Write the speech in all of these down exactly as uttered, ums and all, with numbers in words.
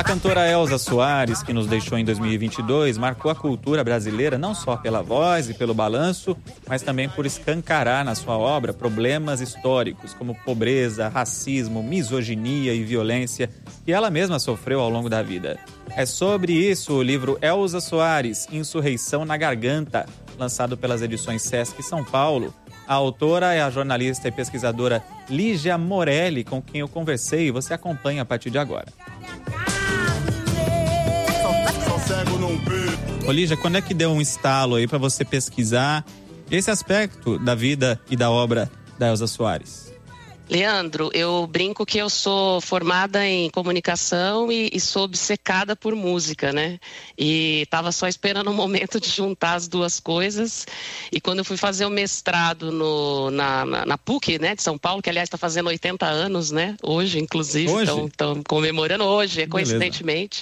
cantora Elza Soares, que nos deixou em dois mil e vinte e dois, marcou a cultura brasileira não só pela voz e pelo balanço, mas também por escancarar na sua obra problemas históricos como pobreza, racismo, misoginia e violência que ela mesma sofreu ao longo da vida. É sobre isso o livro Elza Soares, Insurreição na Garganta, lançado pelas edições Sesc São Paulo. A autora é a jornalista e pesquisadora Lígia Morelli, com quem eu conversei, e você acompanha a partir de agora. Ô Lígia, quando é que deu um estalo aí para você pesquisar esse aspecto da vida e da obra da Elza Soares? Leandro, eu brinco que eu sou formada em comunicação e, e sou obcecada por música, né? E estava só esperando o momento de juntar as duas coisas. E quando eu fui fazer o mestrado no, na, na, na PUC, né, de São Paulo, que aliás está fazendo oitenta anos, né? Hoje, inclusive, estão comemorando hoje, coincidentemente.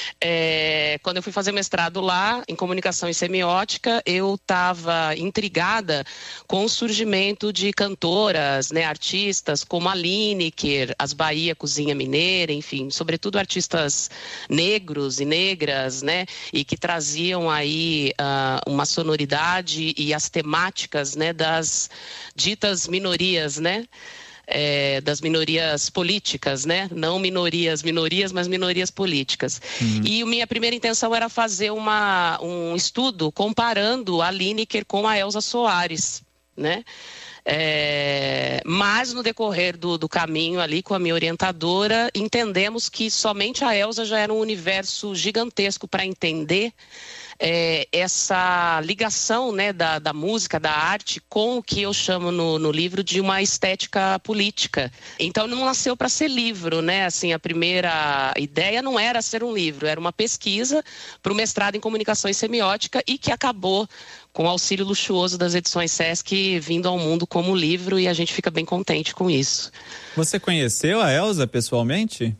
É, quando eu fui fazer mestrado lá, em comunicação e semiótica, eu estava intrigada com o surgimento de cantoras, né, artistas, como a Lineker, as Bahia Cozinha Mineira, enfim, sobretudo artistas negros e negras, né, e que traziam aí uh, uma sonoridade e as temáticas, né, das ditas minorias, né, É, das minorias políticas, né? Não minorias, minorias, mas minorias políticas. Uhum. E minha primeira intenção era fazer uma, um estudo comparando a Lineker com a Elza Soares, né? É, mas no decorrer do, do caminho ali com a minha orientadora, entendemos que somente a Elza já era um universo gigantesco para entender É, essa ligação, né, da, da música, da arte, com o que eu chamo no, no livro de uma estética política. Então não nasceu para ser livro, né? Assim, a primeira ideia não era ser um livro, era uma pesquisa para o mestrado em comunicação e semiótica e que acabou com o auxílio luxuoso das edições Sesc vindo ao mundo como livro, e a gente fica bem contente com isso. Você conheceu a Elza pessoalmente?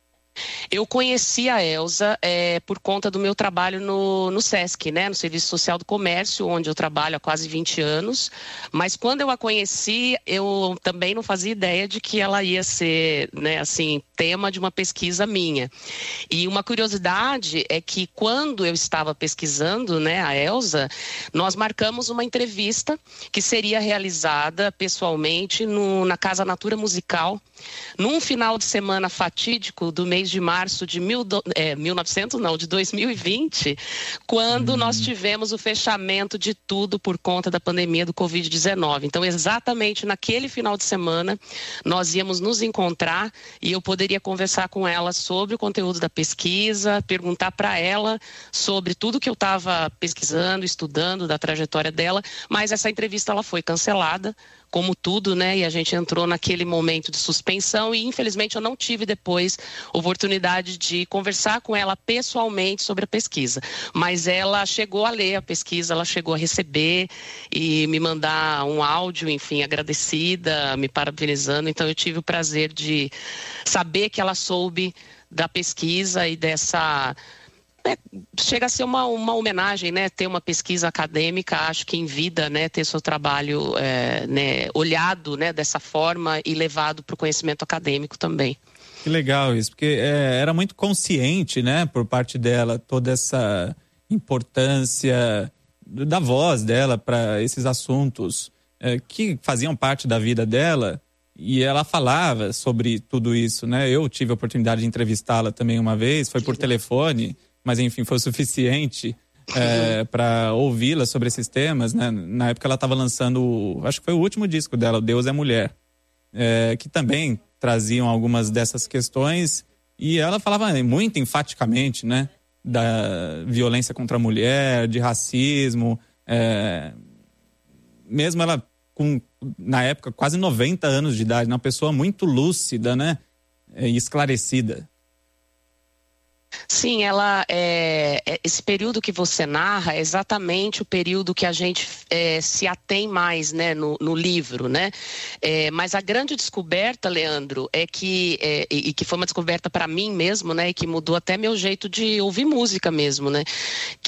Eu conheci a Elza é, por conta do meu trabalho no, no Sesc, né, no Serviço Social do Comércio, onde eu trabalho há quase vinte anos, mas quando eu a conheci, eu também não fazia ideia de que ela ia ser, né, assim, tema de uma pesquisa minha. E uma curiosidade é que quando eu estava pesquisando, né, a Elza, nós marcamos uma entrevista que seria realizada pessoalmente no, na Casa Natura Musical, num final de semana fatídico do mês de março de mil, é, mil e novecentos, não, de dois mil e vinte, quando hum. nós tivemos o fechamento de tudo por conta da pandemia do covid dezenove. Então, exatamente naquele final de semana, nós íamos nos encontrar e eu poderia conversar com ela sobre o conteúdo da pesquisa, perguntar para ela sobre tudo que eu estava pesquisando, estudando, da trajetória dela, mas essa entrevista ela foi cancelada, como tudo, né? E a gente entrou naquele momento de suspensão e, infelizmente, eu não tive depois oportunidade de conversar com ela pessoalmente sobre a pesquisa. Mas ela chegou a ler a pesquisa, ela chegou a receber e me mandar um áudio, enfim, agradecida, me parabenizando. Então, eu tive o prazer de saber que ela soube da pesquisa e dessa... É, chega a ser uma, uma homenagem, né? Ter uma pesquisa acadêmica, acho que em vida, né? Ter seu trabalho é, né? olhado, né? Dessa forma e levado para o conhecimento acadêmico também. Que legal isso, porque é, era muito consciente, né? Por parte dela, toda essa importância da voz dela para esses assuntos é, que faziam parte da vida dela, e ela falava sobre tudo isso, né? Eu tive a oportunidade de entrevistá-la também uma vez, foi por telefone, mas enfim, foi o suficiente é, para ouvi-la sobre esses temas, né? Na época ela estava lançando, acho que foi o último disco dela, Deus é Mulher, é, que também traziam algumas dessas questões, e ela falava muito enfaticamente, né? Da violência contra a mulher, de racismo, é, mesmo ela com, na época, quase noventa anos de idade, uma pessoa muito lúcida, né? E esclarecida. Sim, ela é, esse período que você narra é exatamente o período que a gente é, se atém mais, né, no, no livro, né? É, mas a grande descoberta, Leandro, é que é, e, e que foi uma descoberta para mim mesmo, né, e que mudou até meu jeito de ouvir música mesmo, né?